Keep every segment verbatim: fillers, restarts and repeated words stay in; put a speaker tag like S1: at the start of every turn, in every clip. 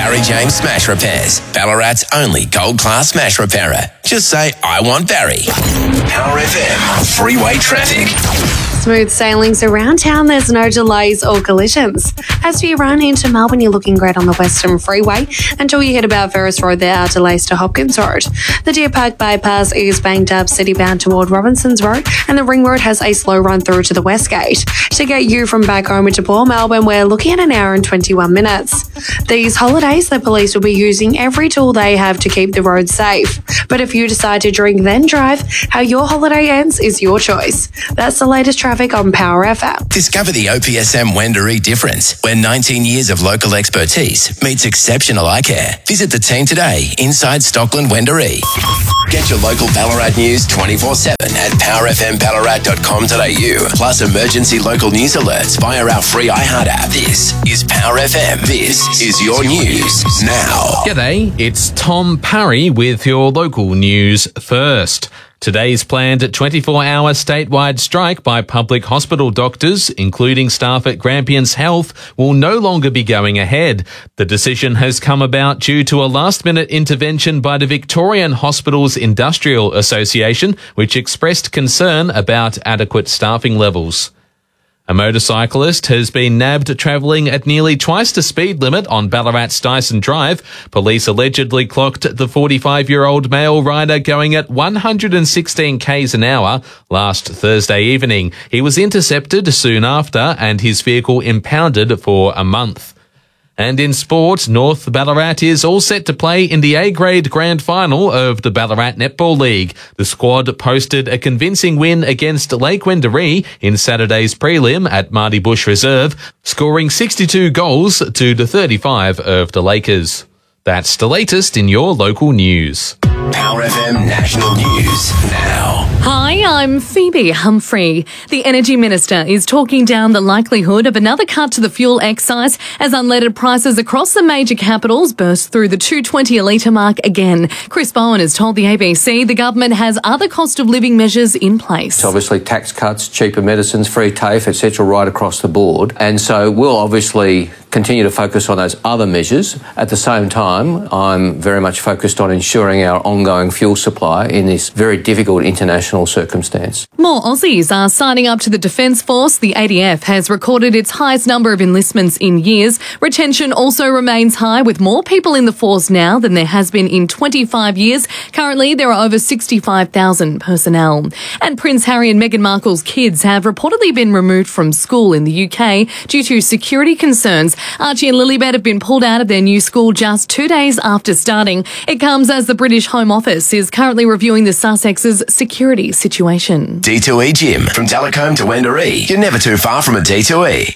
S1: Barry James Smash Repairs, Ballarat's only gold-class smash repairer. Just say, I want Barry. Power F M, freeway traffic.
S2: Smooth sailings around town, there's no delays or collisions. As you run into Melbourne, you're looking great on the Western Freeway. Until you hit about Ferris Road, there are delays to Hopkins Road. The Deer Park Bypass is banged up city-bound toward Robinsons Road, and the Ring Road has a slow run through to the West Gate. To get you from back home into Port Melbourne, we're looking at an hour and twenty-one minutes. These holidays, the police will be using every tool they have to keep the roads safe. But if you decide to drink then drive, how your holiday ends is your choice. That's the latest traffic on Power F M.
S1: Discover the O P S M Wendouree difference, where nineteen years of local expertise meets exceptional eye care. Visit the team today inside Stockland Wendouree. Get your local Ballarat news twenty-four seven at power f m ballarat dot com dot a u, plus emergency local news alerts via our free iHeart app. This is Power F M. This is your news now.
S3: G'day, it's Tom Parry with your local news first. Today's planned twenty-four hour statewide strike by public hospital doctors, including staff at Grampians Health, will no longer be going ahead. The decision has come about due to a last-minute intervention by the Victorian Hospitals Industrial Association, which expressed concern about adequate staffing levels. A motorcyclist has been nabbed travelling at nearly twice the speed limit on Ballarat's Dyson Drive. Police allegedly clocked the forty-five-year-old male rider going at one hundred sixteen k's an hour last Thursday evening. He was intercepted soon after and his vehicle impounded for a month. And in sport, North Ballarat is all set to play in the A-grade grand final of the Ballarat Netball League. The squad posted a convincing win against Lake Wendouree in Saturday's prelim at Marty Bush Reserve, scoring sixty-two goals to the thirty-five of the Lakers. That's the latest in your local news.
S1: Power F M National News now.
S4: Hi, I'm Phoebe Humphrey. The Energy Minister is talking down the likelihood of another cut to the fuel excise as unleaded prices across the major capitals burst through the two dollars twenty a litre mark again. Chris Bowen has told the A B C the government has other cost of living measures in place.
S5: So obviously tax cuts, cheaper medicines, free TAFE, et cetera, right across the board. And so we'll obviously continue to focus on those other measures. At the same time, I'm very much focused on ensuring our ongoing fuel supply in this very difficult international circumstance.
S4: More Aussies are signing up to the Defence Force. The A D F has recorded its highest number of enlistments in years. Retention also remains high, with more people in the force now than there has been in twenty-five years. Currently, there are over sixty-five thousand personnel. And Prince Harry and Meghan Markle's kids have reportedly been removed from school in the U K due to security concerns. Archie and Lilibet have been pulled out of their new school just two days after starting. It comes as the British Home Office is currently reviewing the Sussex's security situation.
S1: D two E Gym. From Telecombe to Wendouree. You're never too far from a D two E.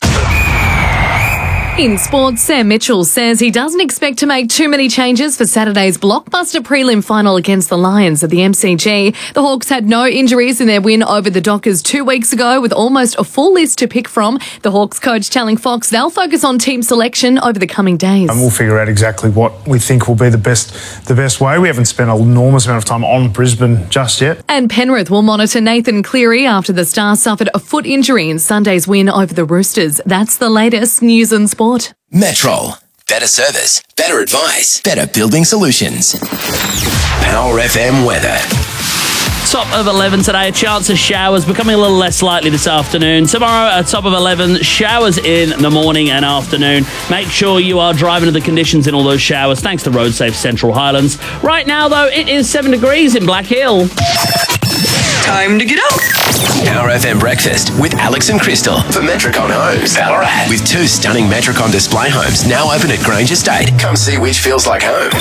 S4: In sports, Sam Mitchell says he doesn't expect to make too many changes for Saturday's blockbuster prelim final against the Lions at the M C G. The Hawks had no injuries in their win over the Dockers two weeks ago, with almost a full list to pick from. The Hawks coach telling Fox they'll focus on team selection over the coming days.
S6: And we'll figure out exactly what we think will be the best, the best way. We haven't spent an enormous amount of time on Brisbane just yet.
S4: And Penrith will monitor Nathan Cleary after the Stars suffered a foot injury in Sunday's win over the Roosters. That's the latest news and sport.
S1: Metrol. Better service, better advice, better building solutions. Power F M weather.
S7: Top of eleven today, a chance of showers, becoming a little less likely this afternoon. Tomorrow, a top of eleven, showers in the morning and afternoon. Make sure you are driving to the conditions in all those showers, thanks to RoadSafe Central Highlands. Right now, though, it is seven degrees in Black Hill.
S8: Time to get up.
S1: Power F M Breakfast with Alex and Crystal for Metricon Homes, Ballarat. With two stunning Metricon display homes now open at Grange Estate. Come see which feels like home.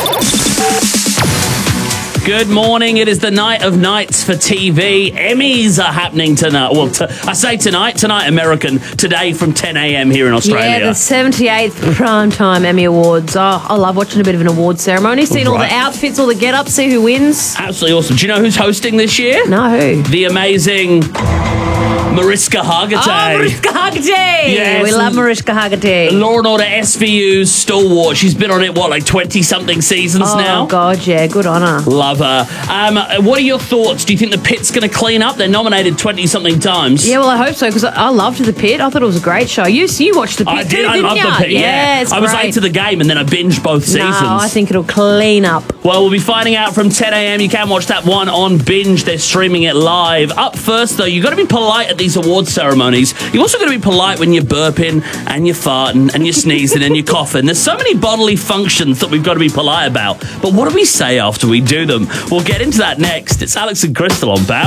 S7: Good morning. It is the night of nights for T V. Emmys are happening tonight. Well, t- I say tonight, tonight American, today from ten a.m. here in Australia.
S9: Yeah, the seventy-eighth Primetime Emmy Awards. Oh, I love watching a bit of an award ceremony, seeing all
S7: Right.
S9: the outfits, all the get-ups, see who wins.
S7: Absolutely awesome. Do you know who's hosting this year?
S9: No, who?
S7: The amazing Mariska Hargitay.
S9: Oh, Mariska Hargitay.
S7: Yes.
S9: We love Mariska Hargitay.
S7: Law and Order S V U's stalwart. She's been on it, what, like twenty-something seasons
S9: oh,
S7: now?
S9: Oh, God, yeah. Good on her.
S7: Love her. Um, what are your thoughts? Do you think The Pit's going to clean up? They're nominated twenty-something times.
S9: Yeah, well, I hope so, because I, I loved The Pit. I thought it was a great show. You, you watched The Pit
S7: I
S9: too,
S7: did. I
S9: didn't
S7: love
S9: you?
S7: The Pit, yeah.
S9: yeah it's
S7: I was
S9: great.
S7: late to the game and then I binged both seasons.
S9: No, I think it'll clean up.
S7: Well, we'll be finding out from ten a.m. You can watch that one on Binge. They're streaming it live. Up first, though, you've got to be polite at these award ceremonies. You've also got to be polite when you're burping and you're farting and you're sneezing and you're coughing. There's so many bodily functions that we've got to be polite about. But what do we say after we do them? We'll get into that next. It's Alex and Crystal on Power.